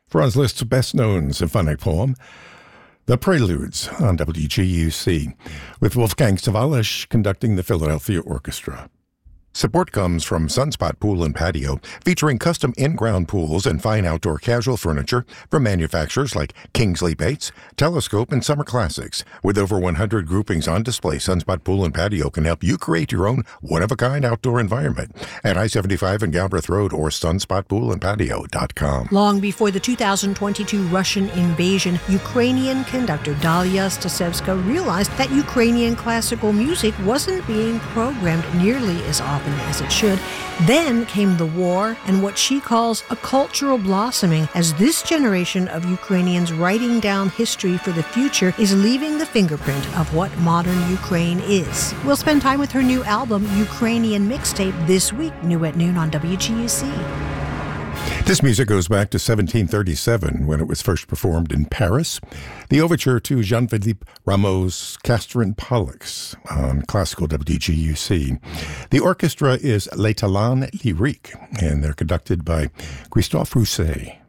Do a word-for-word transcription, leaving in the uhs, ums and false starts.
Franz Liszt's best-known symphonic poem, The Preludes, on W G U C, with Wolfgang Sawallisch conducting the Philadelphia Orchestra. Support comes from Sunspot Pool and Patio, featuring custom in-ground pools and fine outdoor casual furniture from manufacturers like Kingsley Bates, Telescope, and Summer Classics. With over one hundred groupings on display, Sunspot Pool and Patio can help you create your own one-of-a-kind outdoor environment at I seventy-five and Galbraith Road or sunspot pool and patio dot com. Long before the two thousand twenty-two Russian invasion, Ukrainian conductor Dalia Stasevska realized that Ukrainian classical music wasn't being programmed nearly as often as it should. Then came the war and what she calls a cultural blossoming, as this generation of Ukrainians writing down history for the future is leaving the fingerprint of what modern Ukraine is. We'll spend time with her new album, Ukrainian Mixtape, this week, new at noon on W G U C. This music goes back to seventeen thirty-seven, when it was first performed in Paris. The overture to Jean-Philippe Rameau's Castor and Pollux on classical W G U C. The orchestra is Les Talents Lyriques, and they're conducted by Christophe Rousset.